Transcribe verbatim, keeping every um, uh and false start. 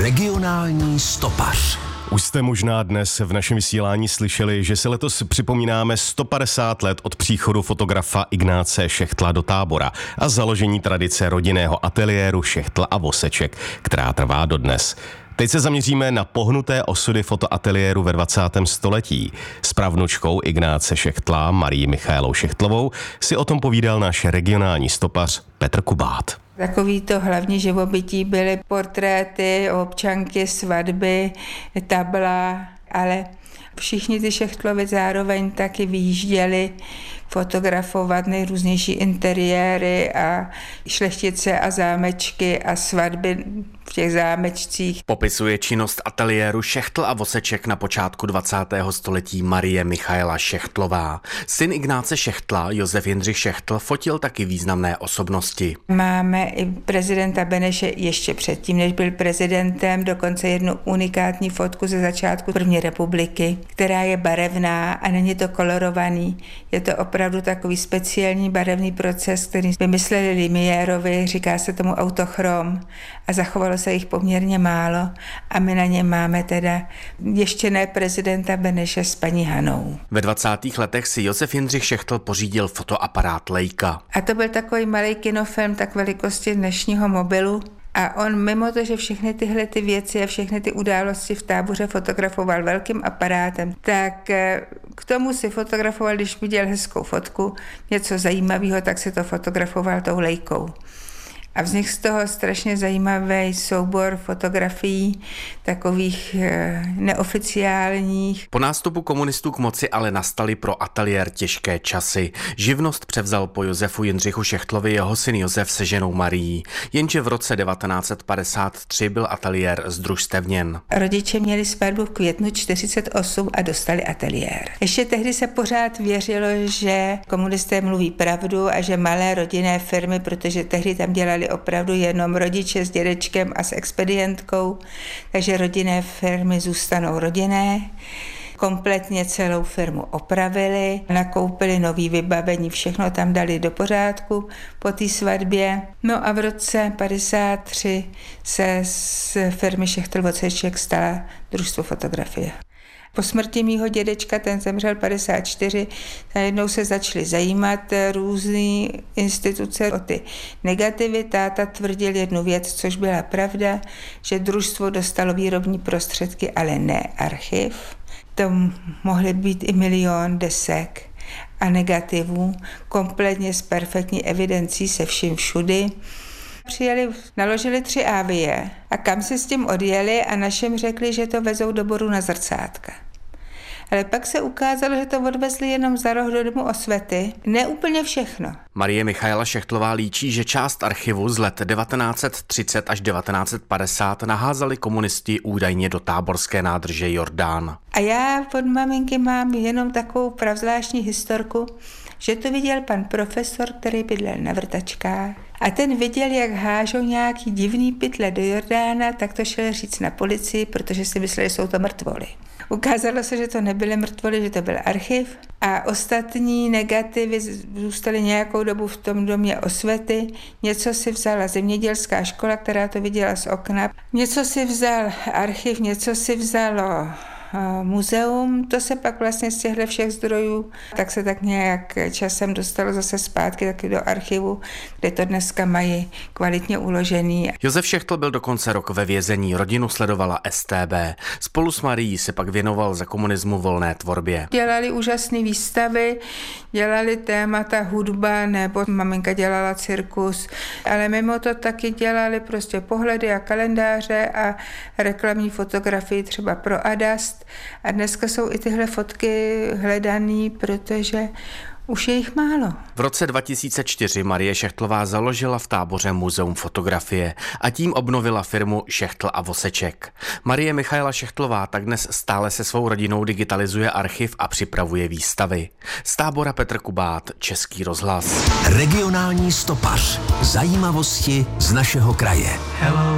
Regionální stopař. Už jste možná dnes v našem vysílání slyšeli, že se letos připomínáme sto padesát let od příchodu fotografa Ignáce Šechtla do Tábora a založení tradice rodinného ateliéru Šechtl a Voseček, která trvá dodnes. Teď se zaměříme na pohnuté osudy fotoateliéru ve dvacátém století. S pravnučkou Ignáce Šechtla, Marií Michaelou Šechtlovou, si o tom povídal náš regionální stopař Petr Kubát. Takový to hlavní živobytí byly portréty, občanky, svatby, tabla, ale všichni ty Šechtlovi zároveň taky vyjížděli fotografovat nejrůznější interiéry a šlechtice a zámečky a svatby v těch zámečcích. Popisuje činnost ateliéru Šechtl a Voseček na počátku dvacátého století Marie Michaela Šechtlová. Syn Ignáce Šechtla, Josef Jindřich Šechtl, fotil taky významné osobnosti. Máme i prezidenta Beneše ještě předtím, než byl prezidentem, dokonce jednu unikátní fotku ze začátku první republiky, která je barevná a není to kolorovaný. Je to opravdu takový speciální barevný proces, který vymysleli Limiérovi, říká se tomu autochrom a zachovalo se jich poměrně málo a my na ně máme teda ještě ne prezidenta Beneše s paní Hanou. Ve dvacátých letech si Josef Jindřich Šechtl pořídil fotoaparát Leica. A to byl takový malý kinofilm tak velikosti dnešního mobilu. A on mimo to, že všechny tyhle ty věci a všechny ty události v Táboře fotografoval velkým aparátem, tak k tomu si fotografoval, když viděl hezkou fotku, něco zajímavého, tak si to fotografoval tou Leikou. A vznikl z toho strašně zajímavý soubor fotografií, takových neoficiálních. Po nástupu komunistů k moci ale nastaly pro ateliér těžké časy. Živnost převzal po Josefu Jindřichu Šechtlovi jeho syn Josef se ženou Marií, jenže v roce devatenáct set padesát tři byl ateliér združstevněn. Rodiče měli svatbu v květnu čtyřicet osm a dostali ateliér. Ještě tehdy se pořád věřilo, že komunisté mluví pravdu a že malé rodinné firmy, protože tehdy tam dělali opravdu jenom rodiče s dědečkem a s expedientkou, takže rodinné firmy zůstanou rodinné. Kompletně celou firmu opravili, nakoupili nový vybavení, všechno tam dali do pořádku po té svatbě. No a v roce padesát tři se z firmy Šechtl Voseček stala družstvo fotografie. Po smrti mýho dědečka, ten zemřel padesát čtyři, najednou se začaly zajímat různé instituce o ty negativy. Táta tvrdil jednu věc, což byla pravda, že družstvo dostalo výrobní prostředky, ale ne archiv. To mohly být i milion desek a negativů, kompletně s perfektní evidencí se vším všudy. Přijeli, naložili tři ávie a kam se s tím odjeli a našim řekli, že to vezou do Boru na zrcátka. Ale pak se ukázalo, že to odvezli jenom za roh do domu Osvěty. Ne úplně všechno. Marie Michaela Šechtlová líčí, že část archivu z let devatenáct set třicet až devatenáct set padesát naházali komunisti údajně do táborské nádrže Jordán. A já od maminky mám jenom takovou pravzvláštní historku, že to viděl pan profesor, který bydlel na Vrtačkách. A ten viděl, jak hážou nějaký divný pytle do Jordána, tak to šel říct na policii, protože si mysleli, že jsou to mrtvoly. Ukázalo se, že to nebyly mrtvoly, že to byl archiv a ostatní negativy zůstaly nějakou dobu v tom domě Osvěty. Něco si vzala zemědělská škola, která to viděla z okna. Něco si vzal archiv, něco si vzalo muzeum, to se pak vlastně z těchto všech zdrojů, tak se tak nějak časem dostalo zase zpátky taky do archivu, kde to dneska mají kvalitně uložený. Josef Šechtl byl dokonce rok ve vězení, rodinu sledovala S T B. Spolu s Marií se pak věnoval za komunismu volné tvorbě. Dělali úžasné výstavy, dělali témata hudba, nebo maminka dělala cirkus, ale mimo to taky dělali prostě pohledy a kalendáře a reklamní fotografii třeba pro Adast. A dneska jsou i tyhle fotky hledaný, protože už je jich málo. V roce dva tisíce čtyři Marie Šechtlová založila v Táboře muzeum fotografie a tím obnovila firmu Šechtl a Voseček. Marie Michaela Šechtlová tak dnes stále se svou rodinou digitalizuje archiv a připravuje výstavy. Z Tábora Petr Kubát, Český rozhlas. Regionální stopař. Zajímavosti z našeho kraje. Hello.